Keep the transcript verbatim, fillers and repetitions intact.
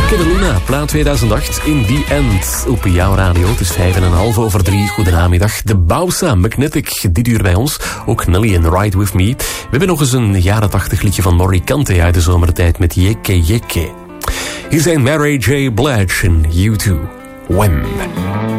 Catalina, plaat tweeduizend acht, In The End. Op jouw radio, het is vijf en een half over drie. Goedenamiddag. De Bausa, Magnetic, dit uur bij ons. Ook Nelly en Ride With Me. We hebben nog eens een jaren tachtig liedje van Norrie Kante uit de zomertijd met Jekke Jekke. Hier zijn Mary J. Blige en U twee. When.